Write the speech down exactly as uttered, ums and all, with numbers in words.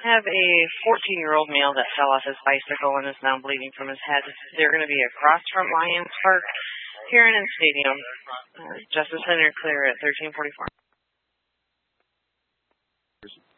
have a fourteen-year-old male that fell off his bicycle and is now bleeding from his head. They're going to be across from Lions Park here in Stadium. Uh, Justice Center clear at thirteen forty-four.